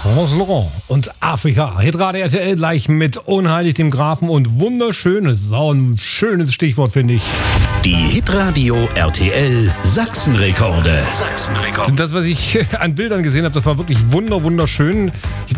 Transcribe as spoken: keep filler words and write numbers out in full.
Prince Laurent und Afrika. Hitradio R T L gleich mit Unheilig, dem Grafen und Wunderschönes. Sau ein schönes Stichwort, finde ich. Die Hitradio R T L Sachsenrekorde. Sachsenrekorde. Das, was ich an Bildern gesehen habe, das war wirklich wunder, wunderschön.